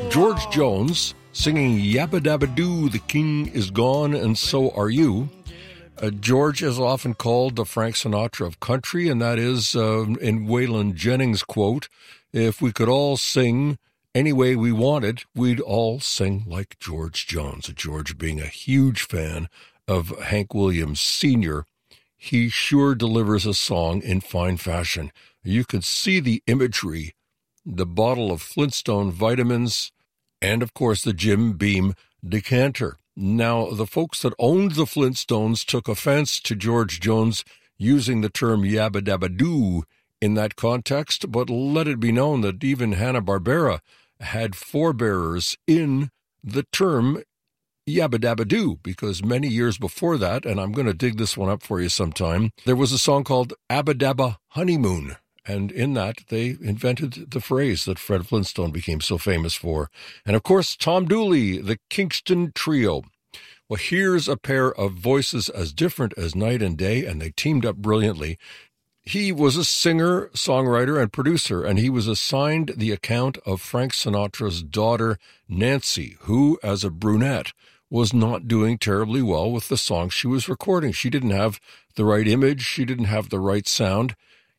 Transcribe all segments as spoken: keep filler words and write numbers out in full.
George Jones singing Yabba Dabba Doo, the king is gone and so are you. Uh, George is often called the Frank Sinatra of country, and that is, uh, in Waylon Jennings' quote, if we could all sing any way we wanted, we'd all sing like George Jones. George being a huge fan of Hank Williams Senior, he sure delivers a song in fine fashion. You can see the imagery, the bottle of Flintstone vitamins, and, of course, the Jim Beam decanter. Now, the folks that owned the Flintstones took offense to George Jones using the term Yabba Dabba Doo in that context, but let it be known that even Hanna-Barbera had forebearers in the term Yabba Dabba Doo, because many years before that, and I'm going to dig this one up for you sometime, there was a song called Abba Dabba Honeymoon. And in that, they invented the phrase that Fred Flintstone became so famous for. And, of course, Tom Dooley, the Kingston Trio. Well, here's a pair of voices as different as night and day, and they teamed up brilliantly. He was a singer, songwriter, and producer, and he was assigned the account of Frank Sinatra's daughter, Nancy, who, as a brunette, was not doing terribly well with the songs she was recording. She didn't have the right image. She didn't have the right sound.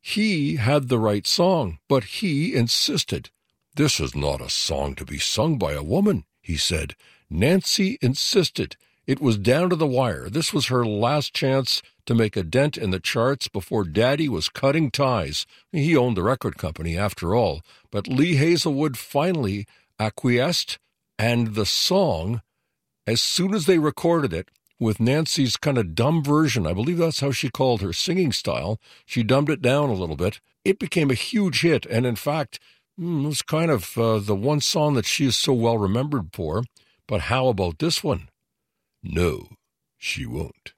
He had the right song, but he insisted. This is not a song to be sung by a woman, he said. Nancy insisted. It was down to the wire. This was her last chance to make a dent in the charts before Daddy was cutting ties. He owned the record company, after all. But Lee Hazelwood finally acquiesced, and the song, as soon as they recorded it, with Nancy's kind of dumb version, I believe that's how she called her singing style, she dumbed it down a little bit, it became a huge hit, and in fact, it was kind of uh, the one song that she is so well remembered for. But how about this one? No, she won't.